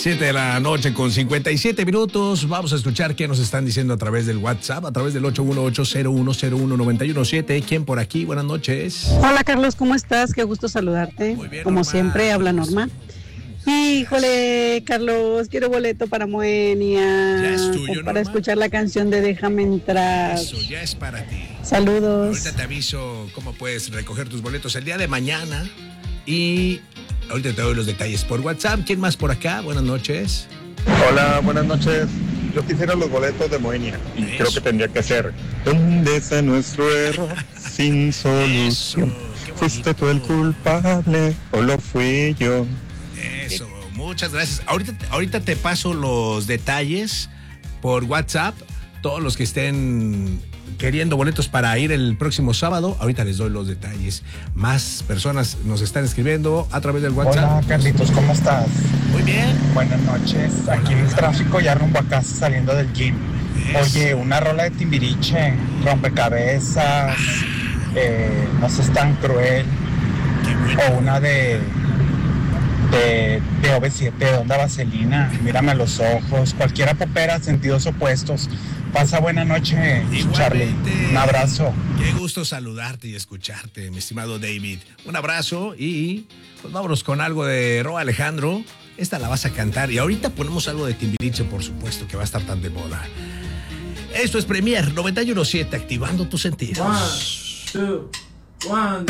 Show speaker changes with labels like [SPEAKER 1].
[SPEAKER 1] 7 de la noche con 57 minutos. Vamos a escuchar qué nos están diciendo a través del WhatsApp, a través del 818-0101-917. ¿Quién por aquí? Buenas noches.
[SPEAKER 2] Hola Carlos, ¿cómo estás? Qué gusto saludarte.
[SPEAKER 1] Muy bien,
[SPEAKER 2] como
[SPEAKER 1] Norma.
[SPEAKER 2] siempre, habla Norma. Híjole, Carlos, quiero boleto para Moenia.
[SPEAKER 1] ¿Ya es tuyo,
[SPEAKER 2] para
[SPEAKER 1] Norma?
[SPEAKER 2] escuchar la canción de Déjame entrar.
[SPEAKER 1] Eso ya es para ti.
[SPEAKER 2] Saludos.
[SPEAKER 1] Ahorita te aviso cómo puedes recoger tus boletos el día de mañana. Y ahorita te doy los detalles por WhatsApp. ¿Quién más por acá? Buenas noches.
[SPEAKER 3] Hola, buenas noches. Yo quisiera los boletos de Moenia y
[SPEAKER 1] Eso.
[SPEAKER 3] creo que tendría que ser ¿Dónde está nuestro error sin solución?
[SPEAKER 1] Eso, qué
[SPEAKER 3] ¿Fuiste tú el culpable o lo fui yo?
[SPEAKER 1] Eso, muchas gracias. Ahorita te paso los detalles por WhatsApp. Todos los que estén queriendo boletos para ir el próximo sábado, ahorita les doy los detalles. Más personas nos están escribiendo a través del WhatsApp.
[SPEAKER 4] Hola Carlitos, ¿cómo estás?
[SPEAKER 1] Muy bien.
[SPEAKER 4] Buenas noches. Aquí en el tráfico ya rumbo a casa saliendo del gym.
[SPEAKER 1] Eso.
[SPEAKER 4] Oye, una rola de Timbiriche, rompecabezas, no seas tan cruel.
[SPEAKER 1] Qué bueno.
[SPEAKER 4] O una de OV7, de Onda Vaselina, mírame a los ojos, cualquiera popera, sentidos opuestos. Pasa buena noche, Charlie.
[SPEAKER 1] Igualmente.
[SPEAKER 4] Un abrazo.
[SPEAKER 1] Qué gusto saludarte y escucharte, mi estimado David. Un abrazo y pues vámonos con algo de Ro Alejandro. Esta la vas a cantar y ahorita ponemos algo de Timbiriche, por supuesto, que va a estar tan de moda. Esto es Premier 91.7, activando tus sentidos.
[SPEAKER 5] 1, 2, 1,